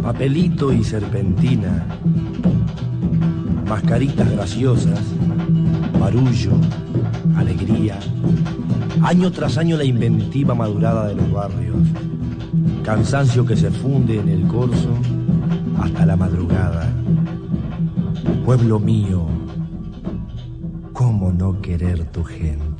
papelito y serpentina, mascaritas graciosas, barullo, alegría, año tras año la inventiva madurada de los barrios, cansancio que se funde en el corso hasta la madrugada. Pueblo mío, ¿cómo no querer tu gente?